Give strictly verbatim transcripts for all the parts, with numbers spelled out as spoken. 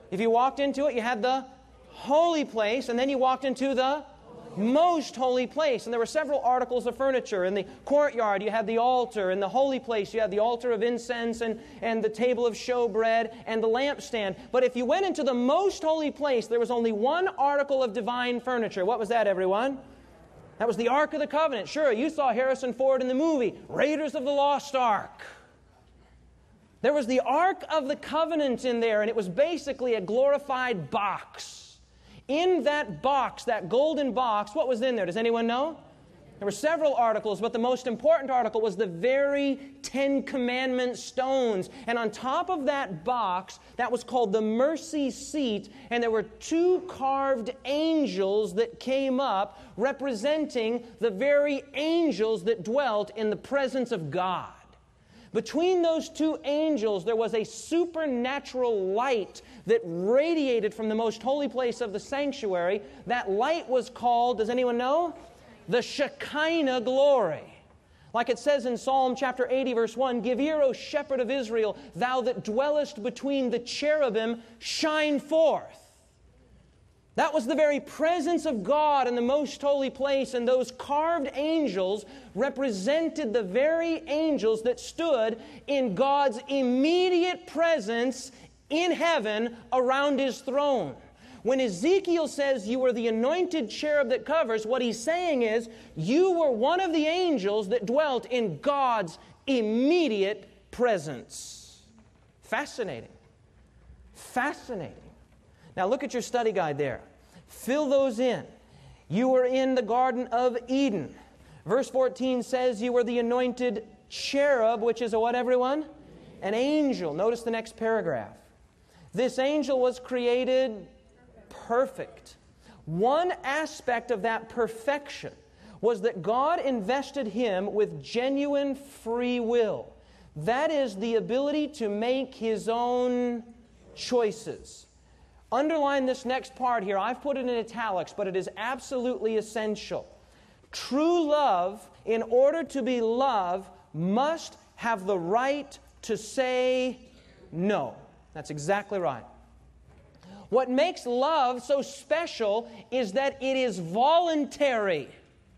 If you walked into it, you had the holy place, and then you walked into the most holy place. And there were several articles of furniture. In the courtyard, you had the altar. In the holy place, you had the altar of incense and, and the table of showbread and the lampstand. But if you went into the most holy place, there was only one article of divine furniture. What was that, everyone? That was the Ark of the Covenant. Sure, you saw Harrison Ford in the movie, Raiders of the Lost Ark. There was the Ark of the Covenant in there, and it was basically a glorified box. In that box, that golden box, what was in there? Does anyone know? There were several articles, but the most important article was the very Ten Commandment stones. And on top of that box, that was called the mercy seat, and there were two carved angels that came up representing the very angels that dwelt in the presence of God. Between those two angels, there was a supernatural light that radiated from the most holy place of the sanctuary. That light was called, does anyone know? The Shekinah glory. Like it says in Psalm chapter eighty, verse one, "Give ear, O shepherd of Israel, thou that dwellest between the cherubim, shine forth." That was the very presence of God in the most holy place, and those carved angels represented the very angels that stood in God's immediate presence in heaven around His throne. When Ezekiel says you were the anointed cherub that covers, what he's saying is you were one of the angels that dwelt in God's immediate presence. Fascinating. Fascinating. Now look at your study guide there. Fill those in. You were in the Garden of Eden. Verse fourteen says you were the anointed cherub, which is a what, everyone? An angel. Notice the next paragraph. This angel was created perfect. One aspect of that perfection was that God invested him with genuine free will. That is the ability to make his own choices. Underline this next part here. I've put it in italics, but it is absolutely essential. True love, in order to be love, must have the right to say no. That's exactly right. What makes love so special is that it is voluntary.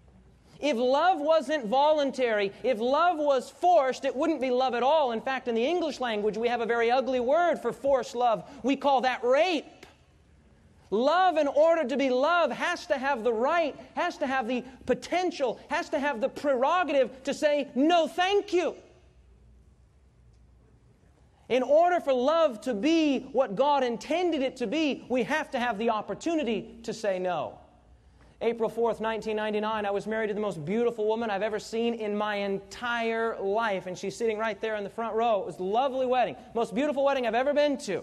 If love wasn't voluntary, if love was forced, it wouldn't be love at all. In fact, in the English language, we have a very ugly word for forced love. We call that rape. Love, in order to be love, has to have the right, has to have the potential, has to have the prerogative to say, no, thank you. In order for love to be what God intended it to be, we have to have the opportunity to say no. April fourth, nineteen ninety-nine, I was married to the most beautiful woman I've ever seen in my entire life, and she's sitting right there in the front row. It was a lovely wedding, most beautiful wedding I've ever been to.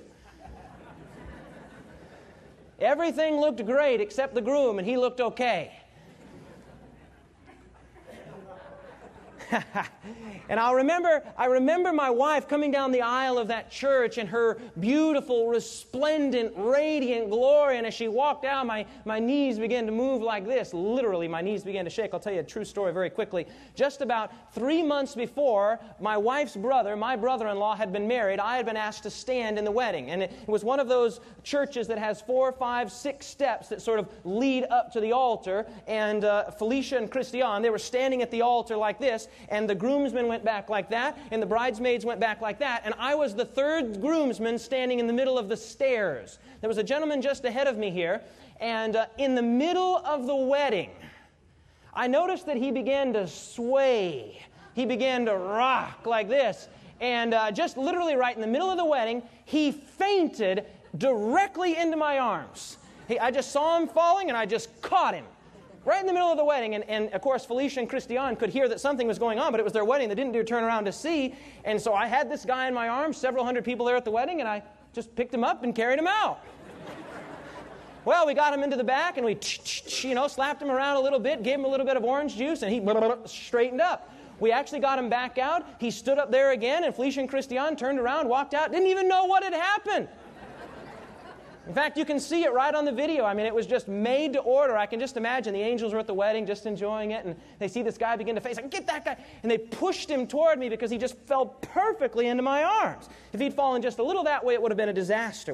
Everything looked great except the groom, and he looked okay. And I remember, I remember my wife coming down the aisle of that church in her beautiful, resplendent, radiant glory. And as she walked out, my, my knees began to move like this. Literally, my knees began to shake. I'll tell you a true story very quickly. Just about three months before, my wife's brother, my brother-in-law, had been married. I had been asked to stand in the wedding. And it, it was one of those churches that has four, five, six steps that sort of lead up to the altar. And uh, Felicia and Christian, they were standing at the altar like this. And the groomsmen went back like that, and the bridesmaids went back like that, and I was the third groomsman standing in the middle of the stairs. There was a gentleman just ahead of me here, and uh, in the middle of the wedding, I noticed that he began to sway. He began to rock like this, and uh, just literally right in the middle of the wedding, he fainted directly into my arms. He, I just saw him falling, and I just caught him. Right in the middle of the wedding, and, and of course Felicia and Christian could hear that something was going on, but it was their wedding. They didn't dare turn around to see, and so I had this guy in my arms, several hundred people there at the wedding, and I just picked him up and carried him out. Well, we got him into the back, and we, you know, slapped him around a little bit, gave him a little bit of orange juice, and he straightened up. We actually got him back out. He stood up there again, and Felicia and Christian turned around, walked out, didn't even know what had happened. In fact, you can see it right on the video. I mean, it was just made to order. I can just imagine the angels were at the wedding just enjoying it, and they see this guy begin to face, like, get that guy. And they pushed him toward me because he just fell perfectly into my arms. If he'd fallen just a little that way, it would have been a disaster.